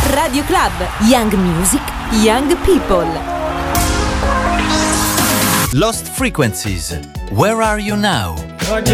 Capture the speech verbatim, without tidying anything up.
Radio Club. Young Music, Young People. Lost Frequencies. Where are you now?